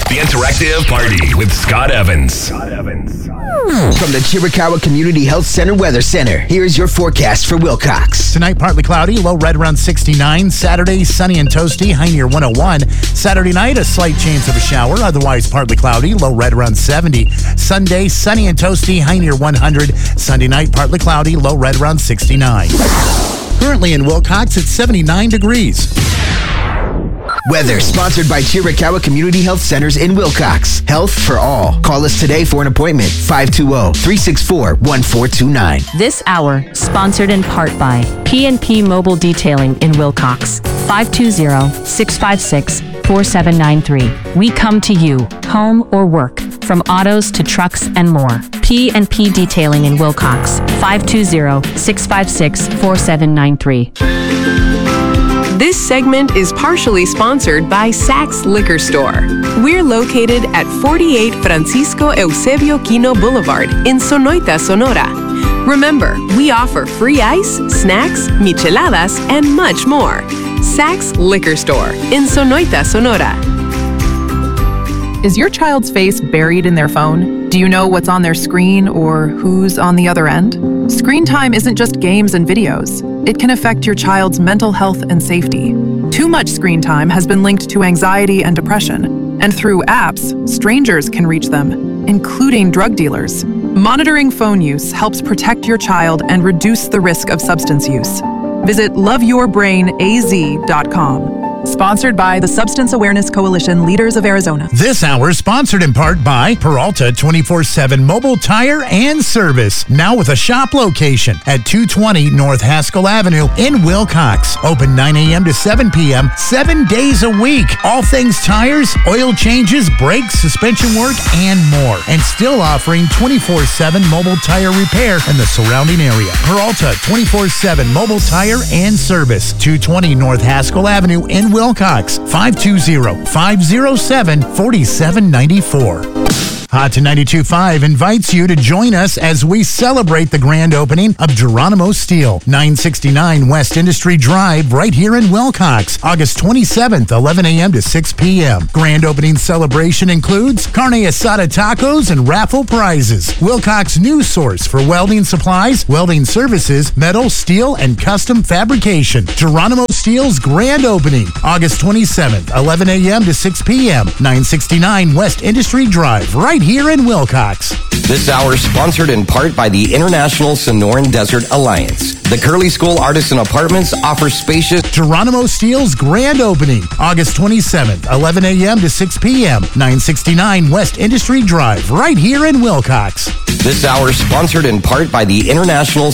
The Interactive Party with Scott Evans. From the Chiricahua Community Health Center Weather Center, here's your forecast for Wilcox. Tonight, partly cloudy, low right around 69. Saturday, sunny and toasty, high near 101. Saturday night, a slight chance of a shower, otherwise partly cloudy, low right around 70. Sunday, sunny and toasty, high near 100. Sunday night, partly cloudy, low right around 69. Currently in Wilcox, it's 79 degrees. Weather sponsored by Chiricahua Community Health Centers in Wilcox. Health for all. Call us today for an appointment. 520-364-1429. This hour sponsored in part by P&P Mobile Detailing in Wilcox. 520-656-4793. We come to you, home or work, from autos to trucks and more. P&P Detailing in Wilcox. 520-656-4793. This segment is partially sponsored by Saks Liquor Store. We're located at 48 Francisco Eusebio Quino Boulevard in Sonoita, Sonora. Remember, we offer free ice, snacks, micheladas, and much more. Saks Liquor Store in Sonoita, Sonora. Is your child's face buried in their phone? Do you know what's on their screen or who's on the other end? Screen time isn't just games and videos. It can affect your child's mental health and safety. Too much screen time has been linked to anxiety and depression, and through apps, strangers can reach them, including drug dealers. Monitoring phone use helps protect your child and reduce the risk of substance use. Visit loveyourbrainaz.com. Sponsored by the Substance Awareness Coalition Leaders of Arizona. This hour sponsored in part by Peralta 24/7 Mobile Tire and Service. Now with a shop location at 220 North Haskell Avenue in Wilcox. Open 9 a.m. to 7 p.m. 7 days a week. All things tires, oil changes, brakes, suspension work, and more. And still offering 24/7 mobile tire repair in the surrounding area. Peralta 24/7 Mobile Tire and Service. 220 North Haskell Avenue in Wilcox. 520-507-4794. Hot to 92.5 invites you to join us as we celebrate the grand opening of Geronimo Steel, 969 West Industry Drive, right here in Wilcox, August 27th, 11 a.m. to 6 p.m. Grand opening celebration includes carne asada tacos and raffle prizes. Wilcox news source for welding supplies, welding services, metal, steel, and custom fabrication. Geronimo Steel's grand opening, August 27th, 11 a.m. to 6 p.m. 969 West Industry Drive, right here in Wilcox. This hour sponsored in part by the International Sonoran Desert Alliance. The Curly School Artisan Apartments offers spacious Geronimo Steel's grand opening, August 27th, 11 a.m. to 6 p.m. 969 West Industry Drive, right here in Wilcox. This hour sponsored in part by the International